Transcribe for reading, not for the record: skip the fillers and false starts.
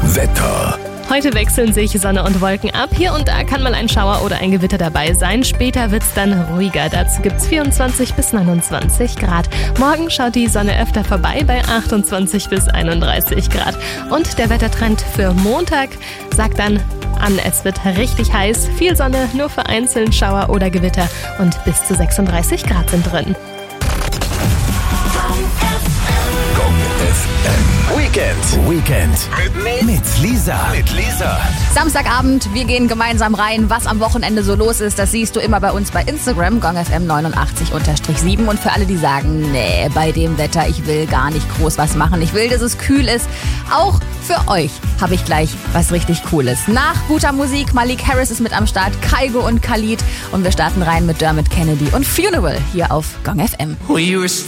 Wetter. Heute wechseln sich Sonne und Wolken ab. Hier und da kann mal ein Schauer oder ein Gewitter dabei sein. Später wird's dann ruhiger. Dazu gibt's 24 bis 29 Grad. Morgen schaut die Sonne öfter vorbei bei 28 bis 31 Grad. Und der Wettertrend für Montag sagt dann an, es wird richtig heiß. Viel Sonne, nur vereinzelt Schauer oder Gewitter. Und bis zu 36 Grad sind drin. Weekend. Mit Lisa. Samstagabend, wir gehen gemeinsam rein. Was am Wochenende so los ist, das siehst du immer bei uns bei Instagram, GongFM 89_7. Und für alle, die sagen, nee, bei dem Wetter, ich will gar nicht groß was machen. Ich will, dass es kühl ist. Auch für euch habe ich gleich was richtig Cooles. Nach guter Musik, Malik Harris ist mit am Start, Kygo und Khalid. Und wir starten rein mit Dermot Kennedy und Funeral hier auf GongFM.